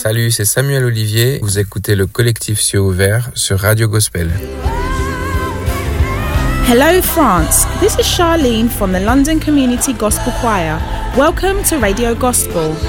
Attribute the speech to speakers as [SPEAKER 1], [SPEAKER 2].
[SPEAKER 1] Salut, c'est Samuel Olivier. Vous écoutez le collectif Cieux Ouverts sur Radio Gospel.
[SPEAKER 2] Hello France, this is Charlene from the London Community Gospel Choir. Welcome to Radio Gospel.